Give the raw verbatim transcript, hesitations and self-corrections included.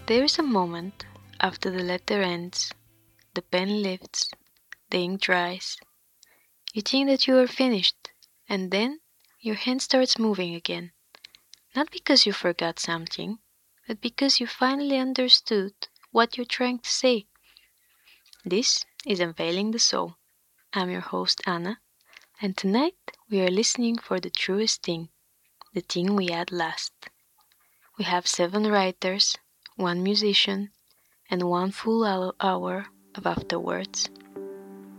There is a moment after the letter ends, the pen lifts, the ink dries. You think that you are finished, and then your hand starts moving again. Not because you forgot something, but because you finally understood what you're trying to say. This is Unveiling the Soul. I'm your host, Anna, and tonight we are listening for the truest thing, the thing we had last. We have seven writers, one musician, and one full hour of afterwards.